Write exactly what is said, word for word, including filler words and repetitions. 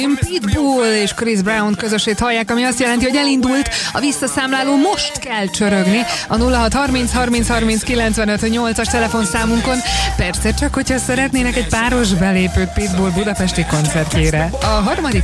Pitbull és Chris Brown közösét hallják, ami azt jelenti, hogy elindult a visszaszámláló, most kell csörögni a nulla hat harminc harminc harminc kilencvenöt nyolcas telefonszámunkon. Persze csak, hogyha szeretnének egy páros belépőt Pitbull budapesti koncertjére. A harmadik